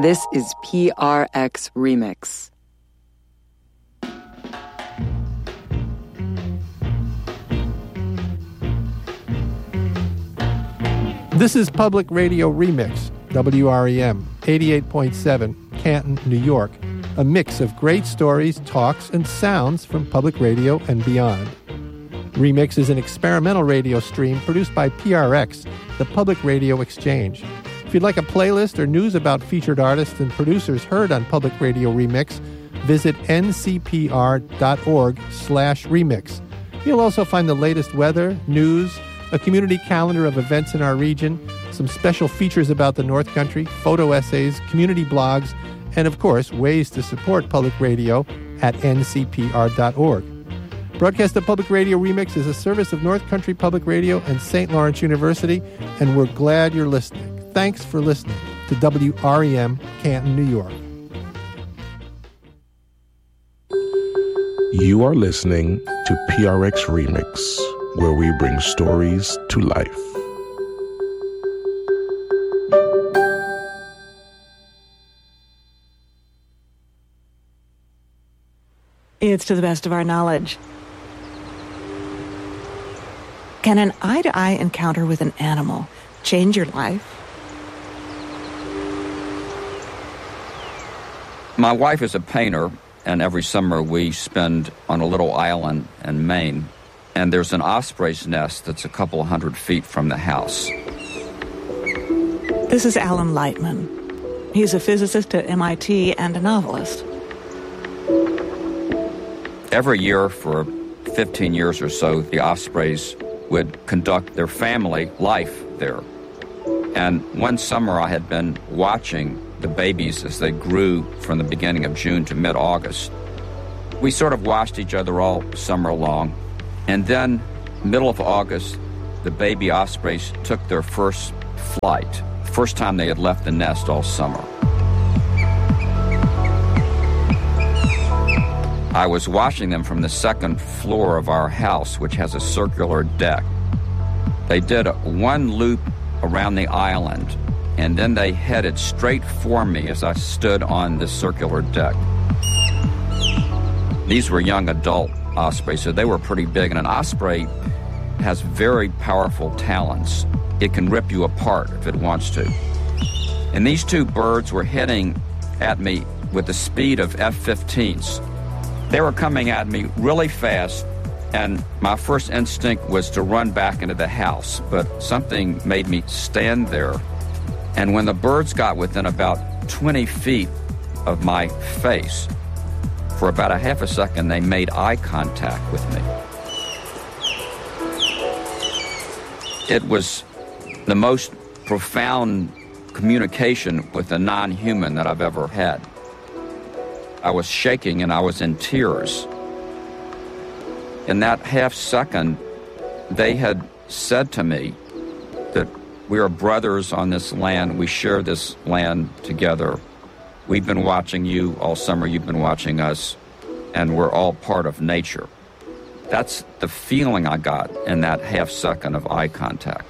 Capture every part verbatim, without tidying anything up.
This is P R X Remix. This is Public Radio Remix, W R E M, eighty-eight point seven, Canton, New York, a mix of great stories, talks, and sounds from public radio and beyond. Remix is an experimental radio stream produced by P R X, the Public Radio Exchange. If you'd like a playlist or news about featured artists and producers heard on Public Radio Remix, visit ncpr.org slash remix. You'll also find the latest weather, news, a community calendar of events in our region, some special features about the North Country, photo essays, community blogs, and of course, ways to support public radio at n c p r dot org. Broadcast of Public Radio Remix is a service of North Country Public Radio and Saint Lawrence University, and we're glad you're listening. Thanks for listening to W R E M, Canton, New York. You are listening to P R X Remix, where we bring stories to life. It's to the best of our knowledge. Can an eye-to-eye encounter with an animal change your life? My wife is a painter, and every summer we spend on a little island in Maine, and there's an osprey's nest that's a couple hundred feet from the house. This is Alan Lightman. He's a physicist at M I T and a novelist. Every year for fifteen years or so, the ospreys would conduct their family life there. And one summer I had been watching the babies as they grew from the beginning of June to mid-August. We sort of watched each other all summer long. And then, middle of August, the baby ospreys took their first flight. First time they had left the nest all summer. I was watching them from the second floor of our house, which has a circular deck. They did one loop around the island, and then they headed straight for me as I stood on the circular deck. These were young adult ospreys, so they were pretty big, and an osprey has very powerful talons. It can rip you apart if it wants to. And these two birds were heading at me with the speed of F fifteens. They were coming at me really fast, and my first instinct was to run back into the house, but something made me stand there. And when the birds got within about twenty feet of my face, for about a half a second, they made eye contact with me. It was the most profound communication with a non-human that I've ever had. I was shaking and I was in tears. In that half second, they had said to me that we are brothers on this land. We share this land together. We've been watching you all summer. You've been watching us, and we're all part of nature. That's the feeling I got in that half second of eye contact.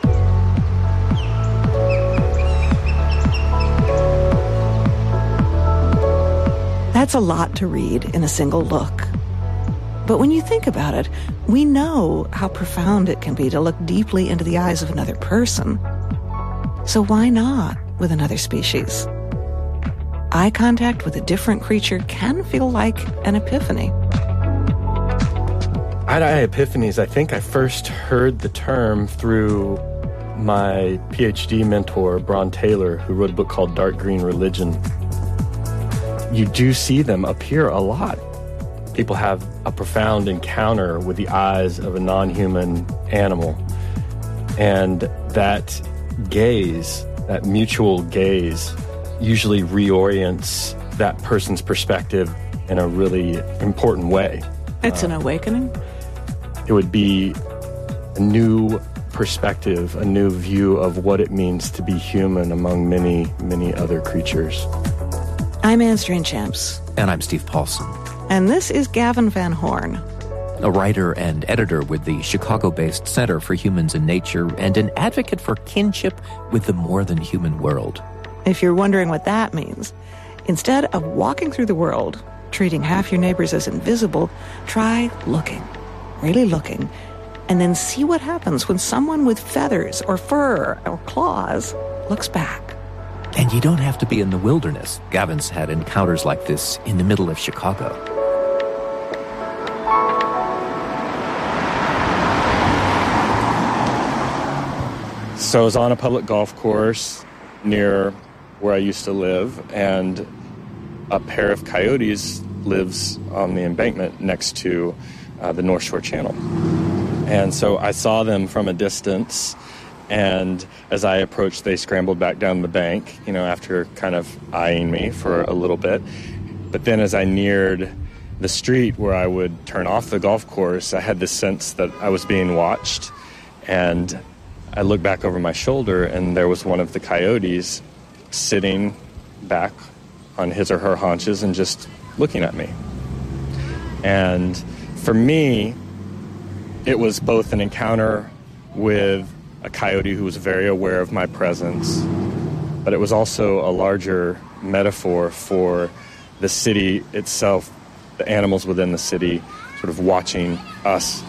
That's a lot to read in a single look. But when you think about it, we know how profound it can be to look deeply into the eyes of another person. So why not with another species? Eye contact with a different creature can feel like an epiphany. Eye-to-eye epiphanies, I think I first heard the term through my PhD mentor, Bron Taylor, who wrote a book called Dark Green Religion. You do see them appear a lot. People have a profound encounter with the eyes of a non-human animal. And that gaze, that mutual gaze, usually reorients that person's perspective in a really important way. It's uh, an awakening? It would be a new perspective, a new view of what it means to be human among many, many other creatures. I'm Anne Strainchamps. And I'm Steve Paulson. And this is Gavin Van Horn, a writer and editor with the Chicago-based Center for Humans and Nature and an advocate for kinship with the more-than-human world. If you're wondering what that means, instead of walking through the world, treating half your neighbors as invisible, try looking, really looking, and then see what happens when someone with feathers or fur or claws looks back. And you don't have to be in the wilderness. Gavin's had encounters like this in the middle of Chicago. So I was on a public golf course near where I used to live, and a pair of coyotes lives on the embankment next to uh, the North Shore Channel. And so I saw them from a distance, and as I approached, they scrambled back down the bank, you know, after kind of eyeing me for a little bit. But then as I neared the street where I would turn off the golf course, I had this sense that I was being watched, and I looked back over my shoulder, and there was one of the coyotes sitting back on his or her haunches and just looking at me. And for me, it was both an encounter with a coyote who was very aware of my presence, but it was also a larger metaphor for the city itself, the animals within the city, sort of watching us.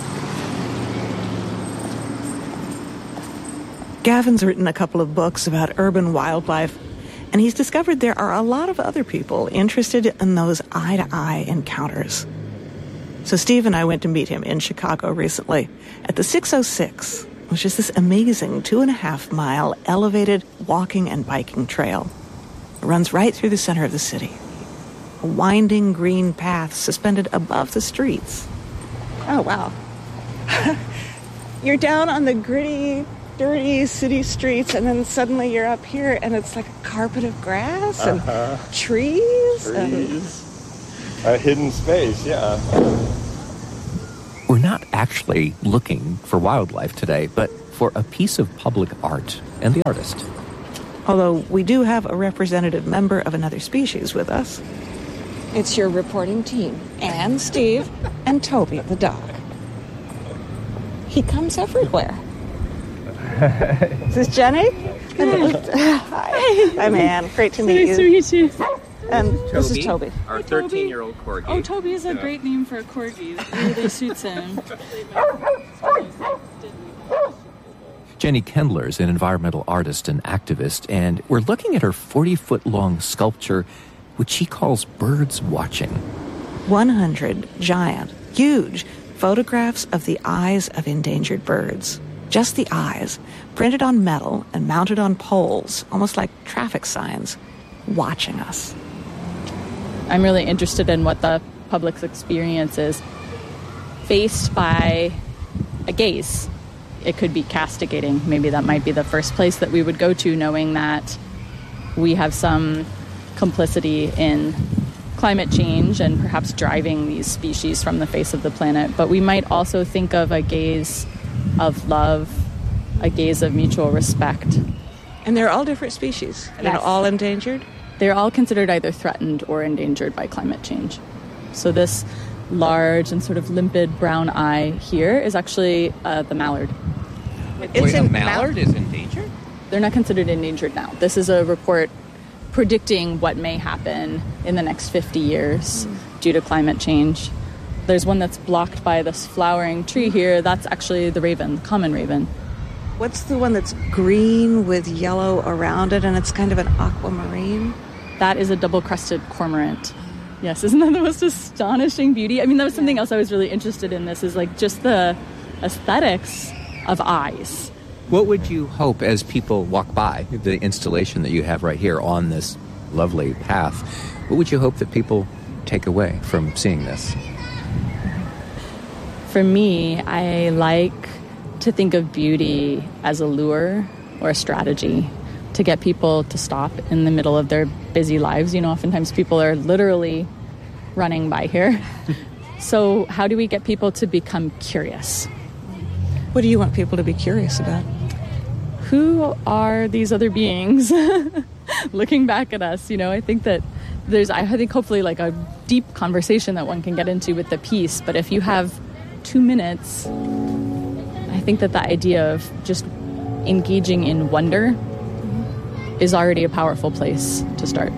Gavin's written a couple of books about urban wildlife, and he's discovered there are a lot of other people interested in those eye-to-eye encounters. So Steve and I went to meet him in Chicago recently at the six oh six, which is this amazing two-and-a-half-mile elevated walking and biking trail. It runs right through the center of the city. A winding green path suspended above the streets. Oh, wow. You're down on the gritty, dirty city streets, and then suddenly you're up here, and it's like a carpet of grass and uh-huh. trees. Trees. And... a hidden space, yeah. We're not actually looking for wildlife today, but for a piece of public art and the artist. Although we do have a representative member of another species with us. It's your reporting team, and Steve, and Toby the dog. He comes everywhere. Is this Jenny? Hi. Hi, man. Great to meet you. Nice to meet you. And Toby, this is Toby. Our thirteen-year-old corgi. Oh, Toby is a yeah. great name for a corgi. It really suits him. Jenny Kendler is an environmental artist and activist, and we're looking at her forty-foot-long sculpture, which she calls Birds Watching. one hundred giant, huge photographs of the eyes of endangered birds. Just the eyes, printed on metal and mounted on poles, almost like traffic signs, watching us. I'm really interested in what the public's experience is faced by a gaze. It could be castigating. Maybe that might be the first place that we would go to, knowing that we have some complicity in climate change and perhaps driving these species from the face of the planet. But we might also think of a gaze of love, a gaze of mutual respect. And they're all different species. Yes. They're all endangered? They're all considered either threatened or endangered by climate change. So this large and sort of limpid brown eye here is actually uh, the mallard. It's Wait, a mallard is endangered? They're not considered endangered now. This is a report predicting what may happen in the next fifty years mm. due to climate change. There's one that's blocked by this flowering tree here. That's actually the raven, the common raven. What's the one that's green with yellow around it, and it's kind of an aquamarine? That is a double-crested cormorant. Yes, isn't that the most astonishing beauty? I mean, that was something else I was really interested in this, is like just the aesthetics of eyes. What would you hope as people walk by the installation that you have right here on this lovely path? What would you hope that people take away from seeing this? For me, I like to think of beauty as a lure or a strategy to get people to stop in the middle of their busy lives. You know, oftentimes people are literally running by here. So how do we get people to become curious? What do you want people to be curious about? Who are these other beings looking back at us? You know, I think that there's, I think hopefully like a deep conversation that one can get into with the piece. But if you have two minutes, I think that the idea of just engaging in wonder is already a powerful place to start.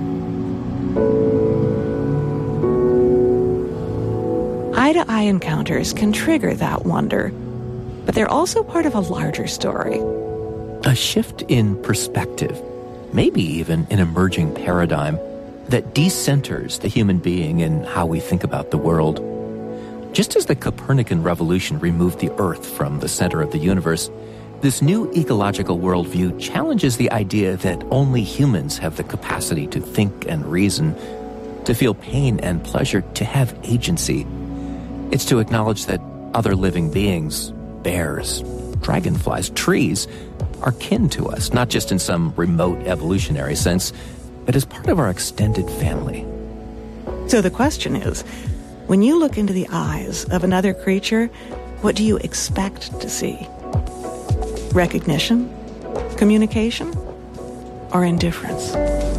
Eye-to-eye encounters can trigger that wonder, but they're also part of a larger story. A shift in perspective, maybe even an emerging paradigm that decenters the human being in how we think about the world. Just as the Copernican revolution removed the Earth from the center of the universe, this new ecological worldview challenges the idea that only humans have the capacity to think and reason, to feel pain and pleasure, to have agency. It's to acknowledge that other living beings, bears, dragonflies, trees, are kin to us, not just in some remote evolutionary sense, but as part of our extended family. So the question is, when you look into the eyes of another creature, what do you expect to see? Recognition? Communication? Or indifference?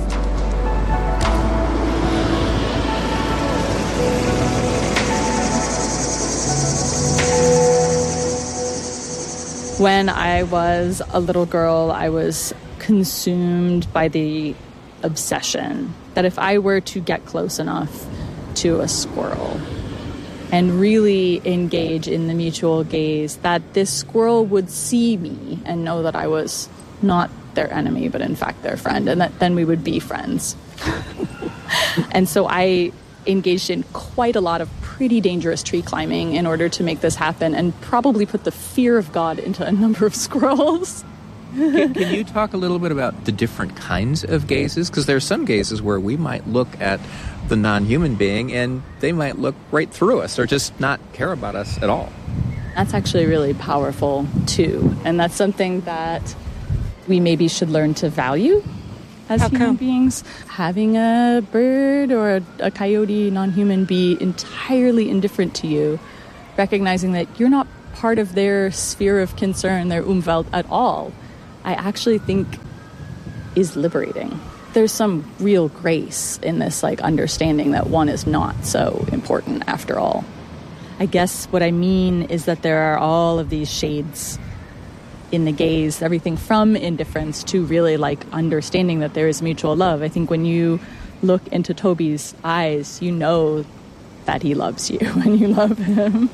When I was a little girl, I was consumed by the obsession that if I were to get close enough to a squirrel and really engage in the mutual gaze, that this squirrel would see me and know that I was not their enemy, but in fact their friend, and that then we would be friends. And so I engaged in quite a lot of pretty dangerous tree climbing in order to make this happen, and probably put the fear of God into a number of squirrels. can, can you talk a little bit about the different kinds of gazes? Because there are some gazes where we might look at the non-human being and they might look right through us or just not care about us at all. That's actually really powerful too, and that's something that we maybe should learn to value as How human come? beings. Having a bird or a, a coyote, non-human, be entirely indifferent to you, recognizing that you're not part of their sphere of concern, their Umwelt at all, I actually think is liberating. There's some real grace in this, like, understanding that one is not so important after all. I guess what I mean is that there are all of these shades in the gaze, everything from indifference to really like understanding that there is mutual love. I think when you look into Toby's eyes, you know that he loves you and you love him.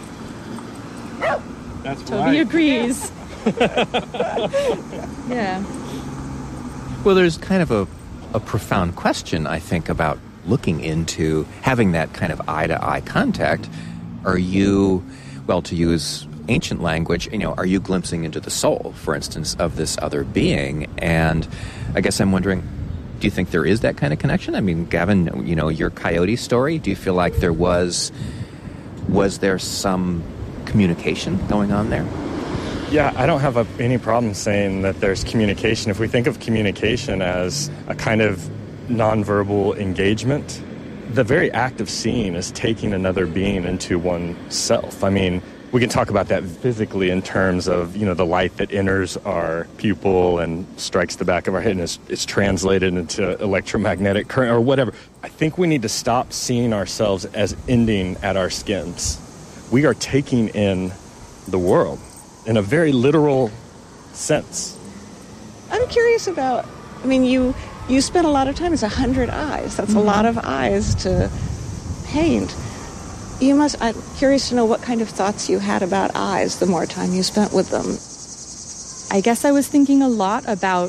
That's Toby right. agrees. Yeah. Well, there's kind of a, a profound question, I think, about looking into having that kind of eye-to-eye contact. Are you, well, to use ancient language, you know, are you glimpsing into the soul, for instance, of this other being? And I guess I'm wondering, do you think there is that kind of connection? I mean, Gavin, you know, your coyote story, do you feel like there was, was there some communication going on there? Yeah, I don't have a, any problem saying that there's communication. If we think of communication as a kind of nonverbal engagement, the very act of seeing is taking another being into oneself. I mean, we can talk about that physically in terms of, you know, the light that enters our pupil and strikes the back of our head and is, is translated into electromagnetic current or whatever. I think we need to stop seeing ourselves as ending at our skins. We are taking in the world in a very literal sense. I'm curious about, I mean, you you spent a lot of time, it's a hundred eyes. That's mm-hmm. a lot of eyes to paint. You must, I'm curious to know what kind of thoughts you had about eyes the more time you spent with them. I guess I was thinking a lot about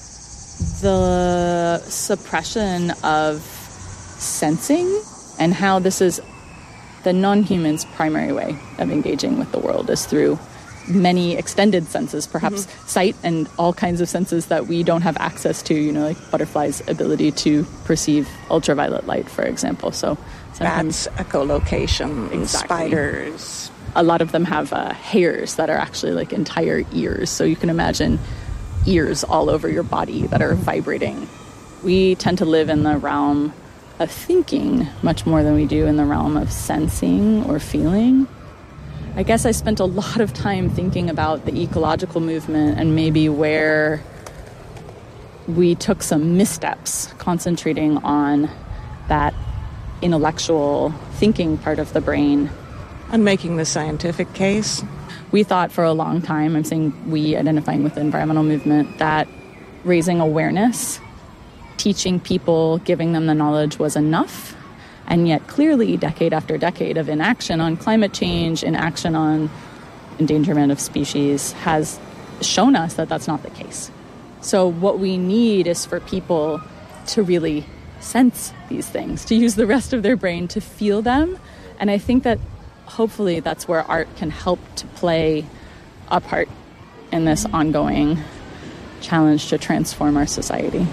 the suppression of sensing and how this is the non-human's primary way of engaging with the world is through many extended senses, perhaps mm-hmm. sight and all kinds of senses that we don't have access to, you know, like butterflies' ability to perceive ultraviolet light, for example. So bats, echolocation, exactly. Spiders. A lot of them have uh, hairs that are actually like entire ears. So you can imagine ears all over your body that are vibrating. We tend to live in the realm of thinking much more than we do in the realm of sensing or feeling. I guess I spent a lot of time thinking about the ecological movement and maybe where we took some missteps, concentrating on that intellectual thinking part of the brain. And making the scientific case. We thought for a long time, I'm saying we identifying with the environmental movement, that raising awareness, teaching people, giving them the knowledge was enough. And yet clearly, decade after decade of inaction on climate change, inaction on endangerment of species has shown us that that's not the case. So what we need is for people to really sense these things, to use the rest of their brain to feel them. And I think that hopefully that's where art can help to play a part in this ongoing challenge to transform our society.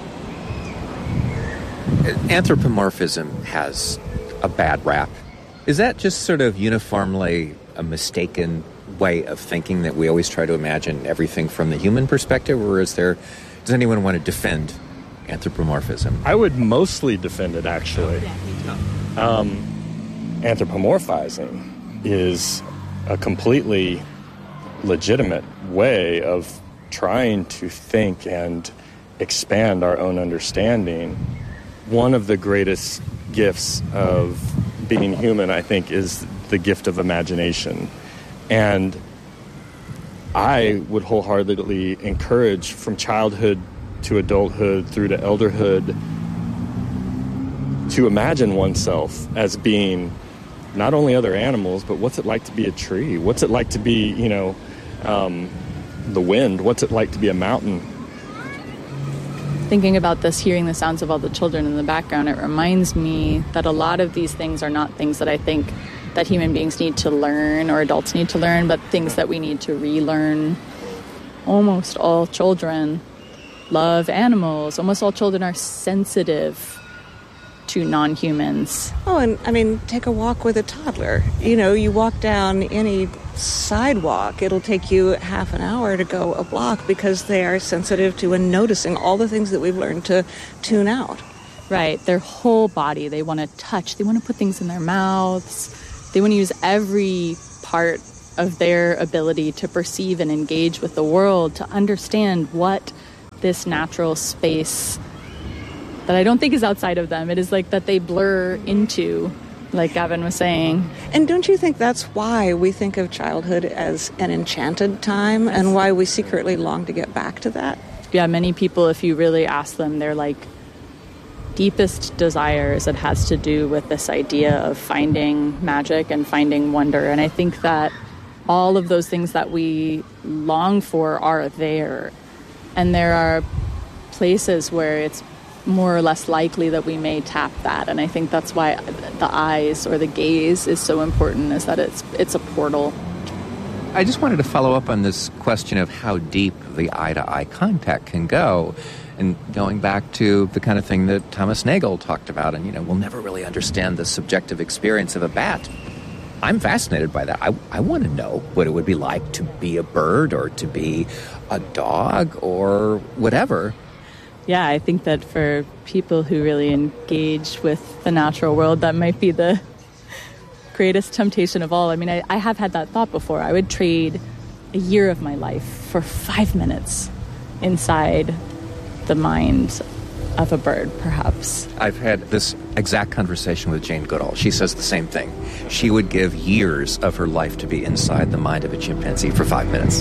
Anthropomorphism has a bad rap. Is that just sort of uniformly a mistaken way of thinking, that we always try to imagine everything from the human perspective, or is there, does anyone want to defend anthropomorphism? I would mostly defend it, actually. Um, anthropomorphizing is a completely legitimate way of trying to think and expand our own understanding. One of the greatest gifts of being human, I think, is the gift of imagination. And I would wholeheartedly encourage, from childhood to adulthood through to elderhood, to imagine oneself as being not only other animals, but what's it like to be a tree? What's it like to be, you know, um, the wind? What's it like to be a mountain? Thinking about this, hearing the sounds of all the children in the background, it reminds me that a lot of these things are not things that I think that human beings need to learn or adults need to learn, but things that we need to relearn. Almost all children love animals. Almost all children are sensitive to non-humans. Oh, and I mean, take a walk with a toddler. You know, you walk down any sidewalk, it'll take you half an hour to go a block because they are sensitive to and noticing all the things that we've learned to tune out. Right. Their whole body. They want to touch. They want to put things in their mouths. They want to use every part of their ability to perceive and engage with the world, to understand what this natural space that I don't think is outside of them. It is like that they blur into, like Gavin was saying. And don't you think that's why we think of childhood as an enchanted time and why we secretly long to get back to that? Yeah, many people, if you really ask them, they're like, deepest desires, it has to do with this idea of finding magic and finding wonder. And I think that all of those things that we long for are there. And there are places where it's more or less likely that we may tap that. And I think that's why the eyes or the gaze is so important, is that it's it's a portal. I just wanted to follow up on this question of how deep the eye-to-eye contact can go. And going back to the kind of thing that Thomas Nagel talked about, and, you know, we'll never really understand the subjective experience of a bat. I'm fascinated by that. I, I want to know what it would be like to be a bird or to be a dog or whatever. Yeah, I think that for people who really engage with the natural world, that might be the greatest temptation of all. I mean, I, I have had that thought before. I would trade a year of my life for five minutes inside the mind of a bird, perhaps. I've had this exact conversation with Jane Goodall. She says the same thing. She would give years of her life to be inside the mind of a chimpanzee for five minutes.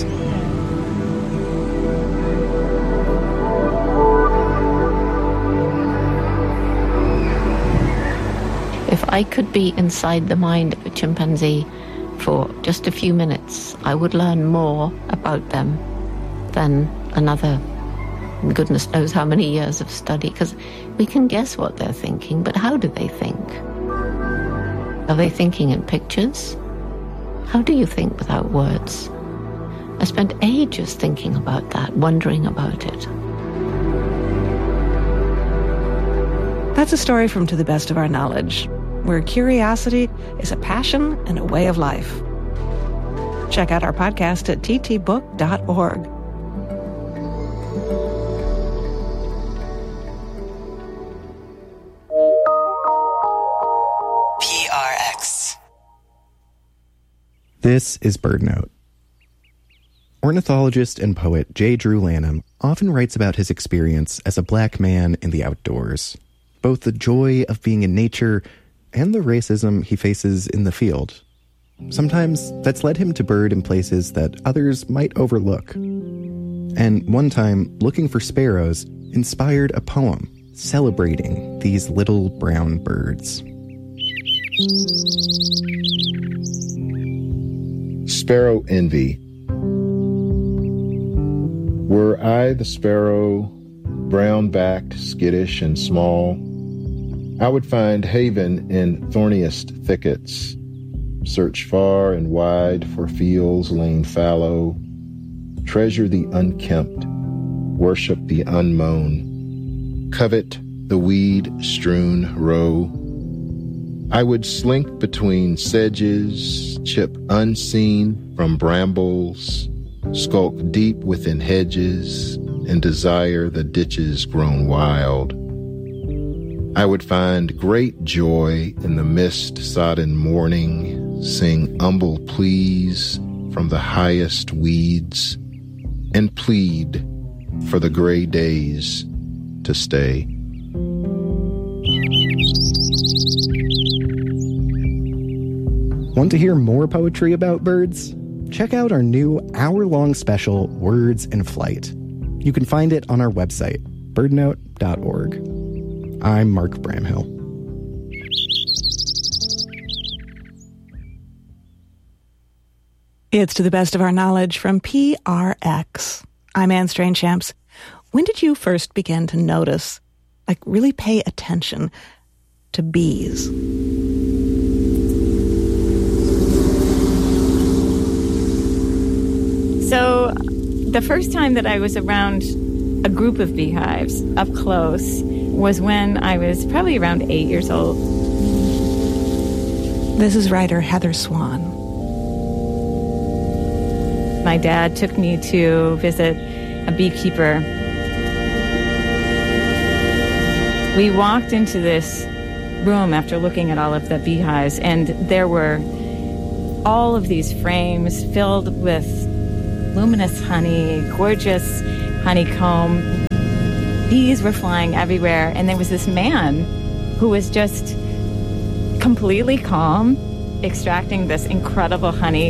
If I could be inside the mind of a chimpanzee for just a few minutes, I would learn more about them than another goodness knows how many years of study, because we can guess what they're thinking, but how do they think? Are they thinking in pictures? How do you think without words? I spent ages thinking about that, wondering about it. That's a story from To the Best of Our Knowledge, where curiosity is a passion and a way of life. Check out our podcast at t t book dot org. This is BirdNote. Ornithologist and poet J. Drew Lanham often writes about his experience as a black man in the outdoors, both the joy of being in nature and the racism he faces in the field. Sometimes that's led him to bird in places that others might overlook. And one time, looking for sparrows inspired a poem celebrating these little brown birds. Sparrow Envy. Were I the sparrow, brown-backed, skittish, and small, I would find haven in thorniest thickets, search far and wide for fields lain fallow, treasure the unkempt, worship the unmown, covet the weed-strewn row. I would slink between sedges, chip unseen from brambles, skulk deep within hedges, and desire the ditches grown wild. I would find great joy in the mist-sodden morning, sing humble pleas from the highest weeds, and plead for the gray days to stay. Want to hear more poetry about birds? Check out our new hour-long special, Words in Flight. You can find it on our website, birdnote dot org. I'm Mark Bramhill. It's To the Best of Our Knowledge from P R X. I'm Anne Strange-Champs. When did you first begin to notice, like really pay attention to bees? So the first time that I was around a group of beehives up close was when I was probably around eight years old. This is writer Heather Swan. My dad took me to visit a beekeeper. We walked into this room after looking at all of the beehives, and there were all of these frames filled with luminous honey, gorgeous honeycomb. Bees were flying everywhere, and there was this man who was just completely calm, extracting this incredible honey.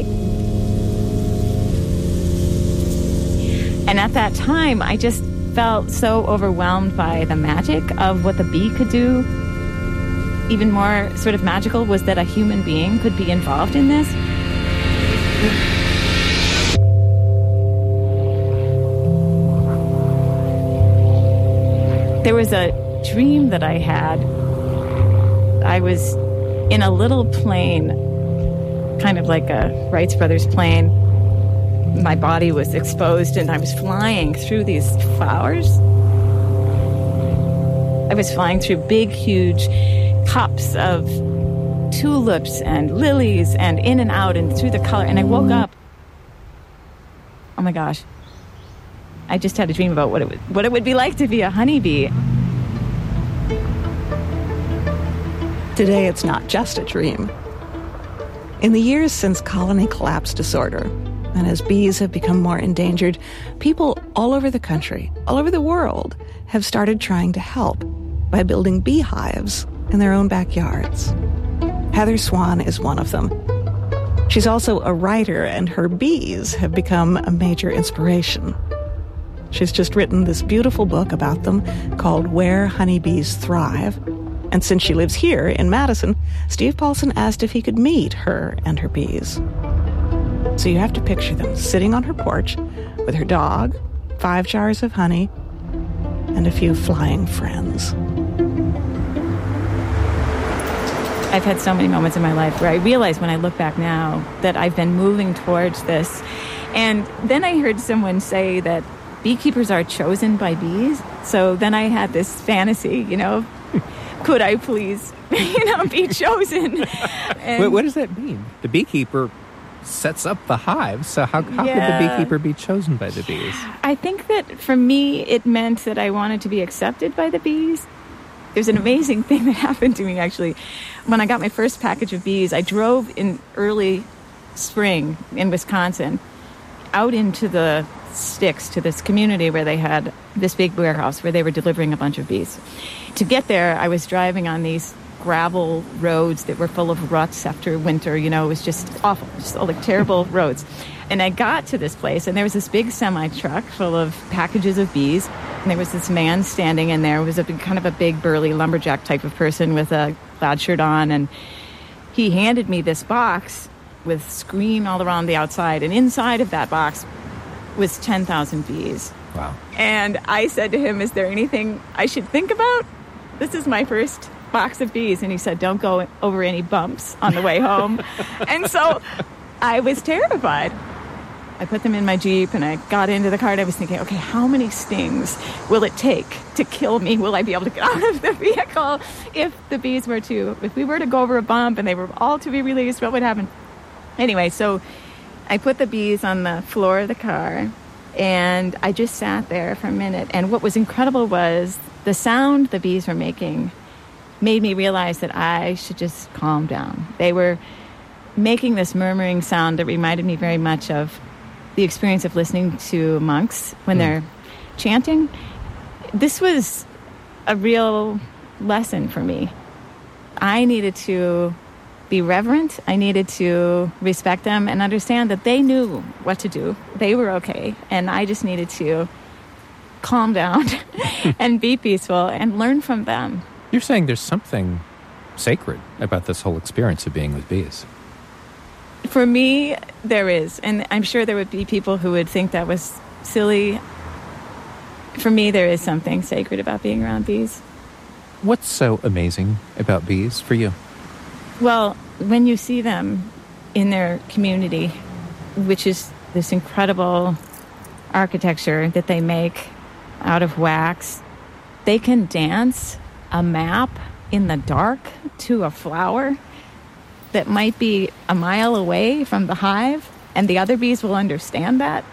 And at that time, I just felt so overwhelmed by the magic of what the bee could do. Even more sort of magical was that a human being could be involved in this. There was a dream that I had. I was in a little plane, kind of like a Wright Brothers plane. My body was exposed and I was flying through these flowers. I was flying through big, huge cups of tulips and lilies and in and out and through the color. And I woke up. Oh my gosh. I just had a dream about what it would, what it would be like to be a honeybee. Today, it's not just a dream. In the years since colony collapse disorder, and as bees have become more endangered, people all over the country, all over the world, have started trying to help by building beehives in their own backyards. Heather Swan is one of them. She's also a writer, and her bees have become a major inspiration. She's just written this beautiful book about them called Where Honeybees Thrive. And since she lives here in Madison, Steve Paulson asked if he could meet her and her bees. So you have to picture them sitting on her porch with her dog, five jars of honey, and a few flying friends. I've had so many moments in my life where I realize when I look back now that I've been moving towards this. And then I heard someone say that beekeepers are chosen by bees. So then I had this fantasy, you know, could I please, you know, be chosen? And Wait, what does that mean? The beekeeper sets up the hive, so how, how Yeah. could the beekeeper be chosen by the bees? I think that for me, it meant that I wanted to be accepted by the bees. There's an amazing thing that happened to me, actually. When I got my first package of bees, I drove in early spring in Wisconsin out into the sticks to this community where they had this big warehouse where they were delivering a bunch of bees. To get there, I was driving on these gravel roads that were full of ruts after winter. You know, it was just awful, just all like terrible roads. And I got to this place, and there was this big semi-truck full of packages of bees. And there was this man standing in there. It was a big, kind of a big, burly lumberjack type of person with a plaid shirt on. And he handed me this box with screen all around the outside. And inside of that box was ten thousand bees. Wow. And I said to him, is there anything I should think about? This is my first box of bees. And he said, don't go over any bumps on the way home. And so I was terrified. I put them in my Jeep and I got into the car and I was thinking, okay, how many stings will it take to kill me? Will I be able to get out of the vehicle if the bees were to, if we were to go over a bump and they were all to be released, what would happen? Anyway, so I put the bees on the floor of the car and I just sat there for a minute. And what was incredible was the sound the bees were making made me realize that I should just calm down. They were making this murmuring sound that reminded me very much of the experience of listening to monks when mm. they're chanting. This was a real lesson for me. I needed to be reverent. I needed to respect them and understand that they knew what to do. They were okay. And I just needed to calm down and be peaceful and learn from them. You're saying there's something sacred about this whole experience of being with bees. For me, there is. And I'm sure there would be people who would think that was silly. For me, there is something sacred about being around bees. What's so amazing about bees for you? Well, when you see them in their community, which is this incredible architecture that they make out of wax, they can dance a map in the dark to a flower that might be a mile away from the hive, and the other bees will understand that.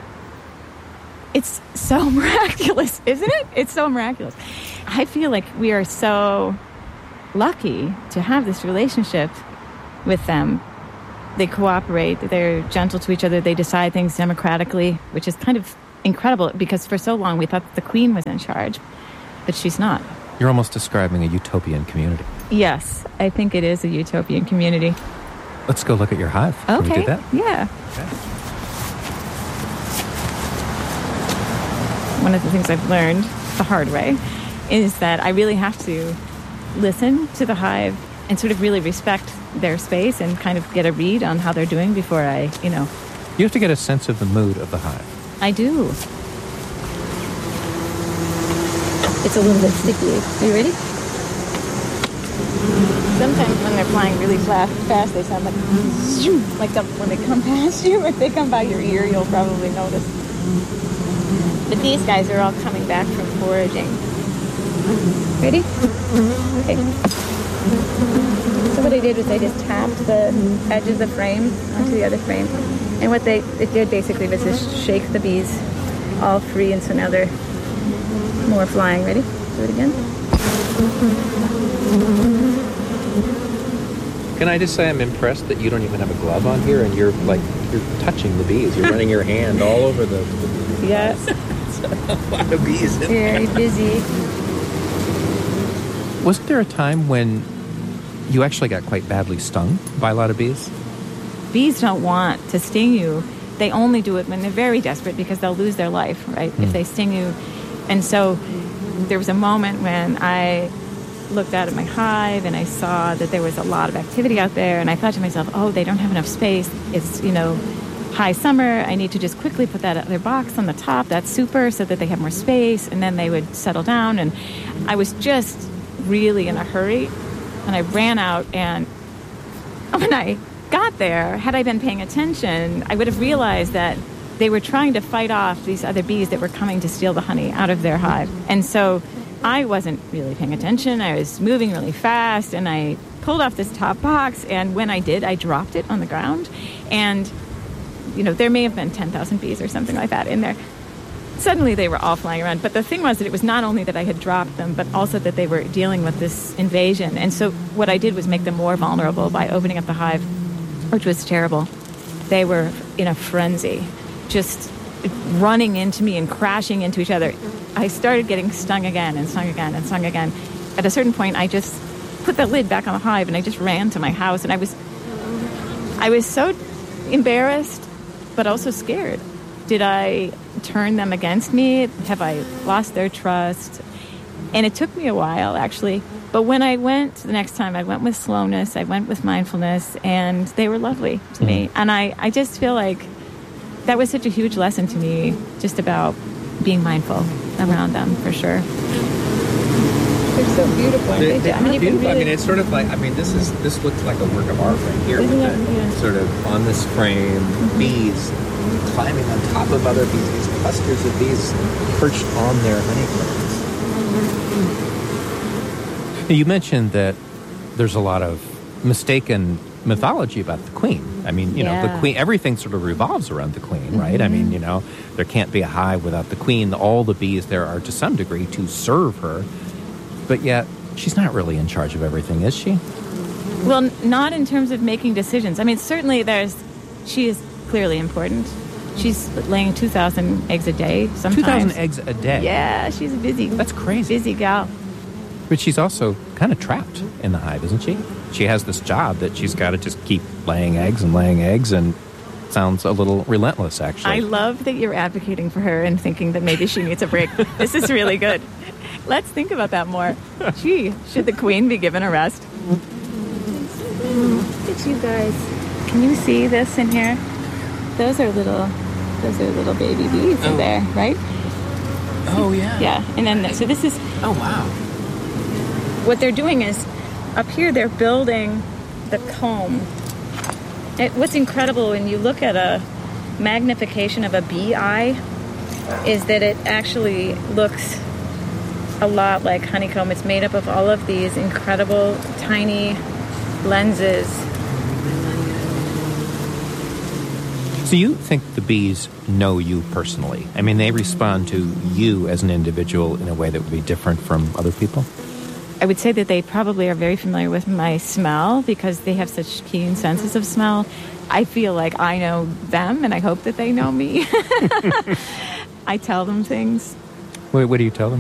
It's so miraculous, isn't it? It's so miraculous. I feel like we are so lucky to have this relationship with them. They cooperate, they're gentle to each other, they decide things democratically, which is kind of incredible because for so long we thought the queen was in charge, but she's not. You're almost describing a utopian community. Yes, I think it is a utopian community. Let's go look at your hive. Okay. Can we do that? Yeah. Okay. One of the things I've learned the hard way is that I really have to listen to the hive and sort of really respect their space and kind of get a read on how they're doing before I, you know. You have to get a sense of the mood of the hive. I do. It's a little bit sticky. Are you ready? Sometimes when they're flying really fast, fast they sound like like the, when they come past you. If they come by your ear, you'll probably notice. But these guys are all coming back from foraging. Ready? Okay. So what I did was I just tapped the edge of the frame onto the other frame. And what they it did basically was just shake the bees all free, and so now they're more flying. Ready? Do it again. Can I just say I'm impressed that you don't even have a glove on here and you're like, you're touching the bees. You're running your hand all over the... the yes. A lot of bees in Very there. busy. Wasn't there a time when you actually got quite badly stung by a lot of bees? Bees don't want to sting you. They only do it when they're very desperate because they'll lose their life, right? Mm. If they sting you. And so there was a moment when I looked out at my hive and I saw that there was a lot of activity out there, and I thought to myself, oh, they don't have enough space. It's, you know, high summer. I need to just quickly put that other box on the top. That's super, so that they have more space, and then they would settle down. And I was just really in a hurry, and I ran out, and when I got there, had I been paying attention, I would have realized that they were trying to fight off these other bees that were coming to steal the honey out of their hive. And so I wasn't really paying attention. I was moving really fast, and I pulled off this top box, and when I did, I dropped it on the ground. And, you know, there may have been ten thousand bees or something like that in there. Suddenly they were all flying around. But the thing was that it was not only that I had dropped them, but also that they were dealing with this invasion. And so what I did was make them more vulnerable by opening up the hive, which was terrible. They were in a frenzy, just running into me and crashing into each other. I started getting stung again and stung again and stung again. At a certain point, I just put the lid back on the hive, and I just ran to my house, and I was, I was so embarrassed, but also scared. Did I turn them against me? Have I lost their trust? And it took me a while, actually. But when I went the next time, I went with slowness, I went with mindfulness, and they were lovely to me. And I, I just feel like that was such a huge lesson to me, just about being mindful around them, for sure. They're so beautiful. They, they I mean, are you can beautiful. I really- mean, it's sort of like, I mean, this is this looks like a work of art right here Isn't with it? the Yeah. sort of on this frame, Mm-hmm. bees climbing on top of other bees, these clusters of bees perched on their honeycombs. You mentioned that there's a lot of mistaken mythology about the queen. I mean, you know, the Yeah. queen, everything sort of revolves around the queen, right? Mm-hmm. I mean, you know, there can't be a hive without the queen. All the bees there are to some degree to serve her. But yet, she's not really in charge of everything, is she? Well, n- not in terms of making decisions. I mean, certainly there's, she is clearly important. She's laying two thousand eggs a day sometimes. two thousand eggs a day? Yeah, she's busy. That's crazy. Busy gal. But she's also kind of trapped in the hive, isn't she? She has this job that she's got to just keep laying eggs and laying eggs, and sounds a little relentless, actually. I love that you're advocating for her and thinking that maybe she needs a break. This is really good. Let's think about that more. Gee, should the queen be given a rest? Look at you guys. Can you see this in here? Those are little, those are little baby bees in there, right? Oh, yeah. Yeah, and then, so this is... Oh, wow. What they're doing is, up here they're building the comb. It, what's incredible when you look at a magnification of a bee eye is that it actually looks a lot like honeycomb. It's made up of all of these incredible tiny lenses. So you think the bees know you personally? I mean, they respond to you as an individual in a way that would be different from other people? I would say that they probably are very familiar with my smell because they have such keen senses of smell. I feel like I know them, and I hope that they know me. I tell them things. What, what do you tell them?